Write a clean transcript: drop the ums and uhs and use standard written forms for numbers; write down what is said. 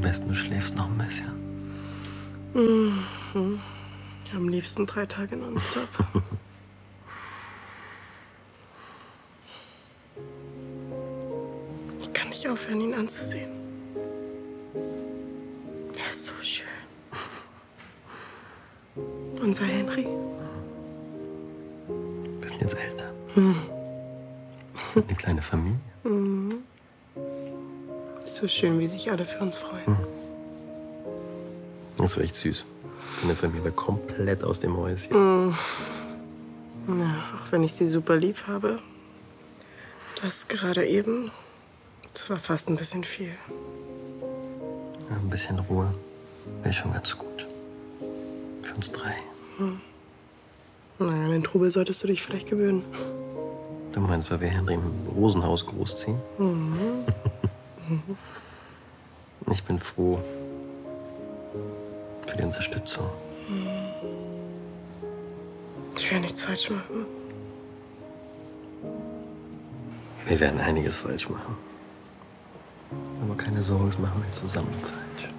besten, du schläfst noch ein bisschen. Mhm. Am liebsten 3 Tage nonstop. Ich kann nicht aufhören, ihn anzusehen. Er ist so schön. Unser Henry. Wir sind jetzt älter. Wir sind eine kleine Familie. So schön, wie sich alle für uns freuen. Das war echt süß. Eine Familie komplett aus dem Häuschen. Ja, auch wenn ich sie super lieb habe. Das gerade eben, das war fast ein bisschen viel. Ja, ein bisschen Ruhe wäre schon ganz gut. Für uns 3. Naja, an den Trubel solltest du dich vielleicht gewöhnen. Du meinst, weil wir Henry im Rosenhaus großziehen? Ich bin froh für die Unterstützung. Ich will nichts falsch machen. Wir werden einiges falsch machen. Aber keine Sorge, das machen wir zusammen falsch.